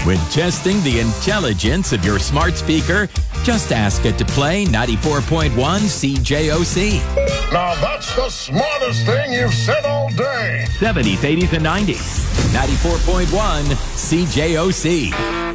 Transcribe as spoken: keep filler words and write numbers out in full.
When testing the intelligence of your smart speaker, just ask it to play ninety-four point one C J O C. Now that's the smartest thing you've said all day. seventies, eighties, and nineties. ninety-four point one C J O C.